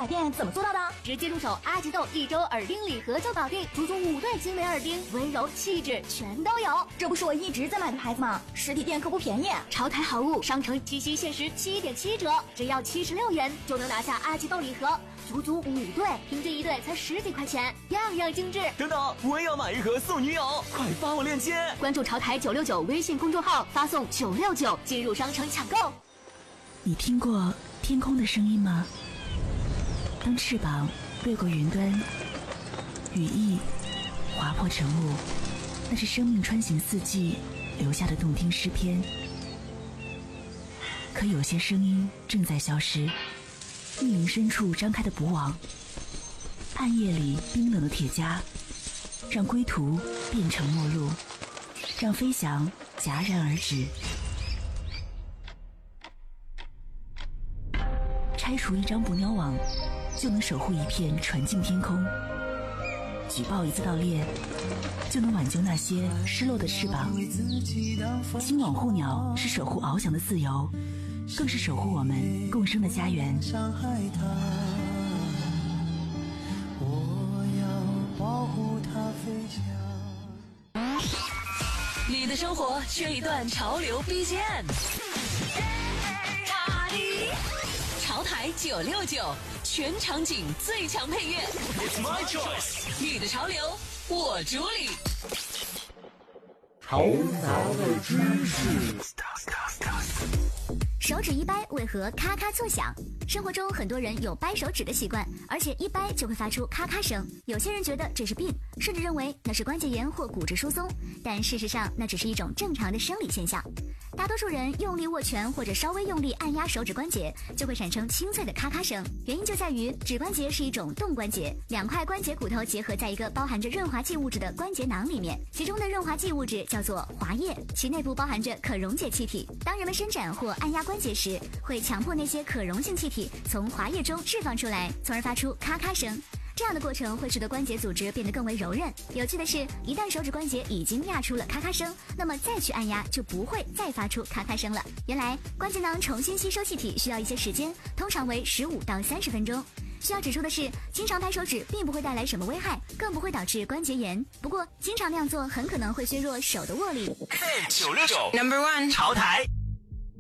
改变怎么做到的？ 直接入手阿吉豆1周耳钉礼盒就搞定，足足5对精美耳钉，温柔气质全都有。 这不是我一直在买的牌子吗？实体店可不便宜。 潮台好物商城七夕限时7.7折，只要76元就能拿下阿吉豆礼盒，足足5对，平均1对才10几块钱，样样精致。 等等，我也要买一盒送女友，快发我链接！ 关注潮台969微信公众号，发送969进入商城抢购。 你听过天空的声音吗？当翅膀掠过云端，羽翼划破晨雾，那是生命穿行四季留下的动听诗篇。可有些声音正在消失，密林深处张开的捕网，暗夜里冰冷的铁枷，让归途变成陌路，让飞翔戛然而止。拆除一张捕鸟网，就能守护一片纯净天空；举报一次盗猎，就能挽救那些失落的翅膀。青网护鸟是守护翱翔的自由，更是守护我们共生的家园。 你的生活缺一段潮流 BGM， 潮台969，全场景最强配乐。 It's my choice， 你的潮流，我主理。 潮潮的知识。 手指一掰，为何咔咔作响？生活中很多人有掰手指的习惯，而且一掰就会发出咔咔声。有些人觉得这是病，甚至认为那是关节炎或骨质疏松，但事实上那只是一种正常的生理现象。大多数人用力握拳或者稍微用力按压手指关节，就会产生清脆的咔咔声。原因就在于指关节是一种动关节，两块关节骨头结合在一个包含着润滑剂物质的关节囊里面，其中的润滑剂物质叫做滑液，其内部包含着可溶解气体。当人们伸展或按压关节时，会强迫那些可溶性气体从滑液中释放出来，从而发出咔咔声。这样的过程会使得关节组织变得更为柔韧。有趣的是，一旦手指关节已经压出了咔咔声，那么再去按压就不会再发出咔咔声了。原来关节囊重新吸收气体需要一些时间，通常为15到30分钟。需要指出的是，经常拍手指并不会带来什么危害，更不会导致关节炎。不过经常那样做很可能会削弱手的握力。 969 Number 1， 潮台。